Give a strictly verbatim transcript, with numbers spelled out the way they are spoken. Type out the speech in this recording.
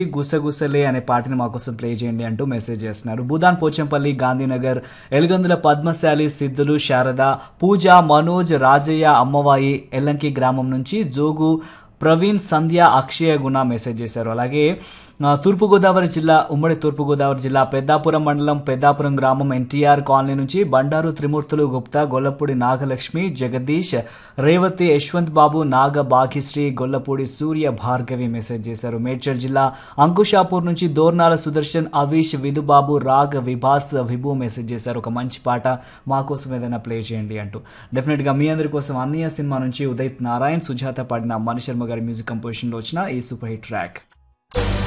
గుసగుసలే అనే పాటని మా కోసం ప్లే చేయండి అంటూ మెసేజ్ చేస్తున్నారు. భూదాన్ పోచంపల్లి, గాంధీనగర్, ఎలుగందుల పద్మశాలి, సిద్ధులు, శారద, పూజ, మనోజ్, రాజయ్య, అమ్మవాయి, ఎల్లంకి గ్రామం నుంచి జోగు ప్రవీణ్, సంధ్య, అక్షయ, గుణ మెసేజ్ చేశారు. అలాగే ఆ, తూర్పుగోదావరి జిల్లా ఉమ్మడి తూర్పుగోదావరి జిల్లా పెద్దాపురం మండలం పెద్దాపురం గ్రామం ఎన్టీఆర్ కాలనీ నుంచి బండారు త్రిమూర్తులు గుప్తా, గొల్లపూడి నాగలక్ష్మి, జగదీష్, రేవతి, యశ్వంత్ బాబు, నాగ, భాగ్యశ్రీ, గొల్లపూడి సూర్య, భార్గవి మెసేజ్ చేశారు. మేడ్చల్ జిల్లా అంకుషాపూర్ నుంచి దోర్నాల సుదర్శన్, అవీష్, విధుబాబు, రాగ్, విభాస్, విభు మెసేజ్ చేశారు. ఒక మంచి పాట మా కోసం ఏదైనా ప్లే చేయండి అంటూ. డెఫినెట్గా మీ అందరి కోసం అన్నయ్య సినిమా నుంచి ఉదిత్ నారాయణ్, సుజాత పాడిన మణి శర్మ గారి మ్యూజిక్ కంపోజిషన్లో వచ్చిన ఈ సూపర్ హిట్ ట్రాక్.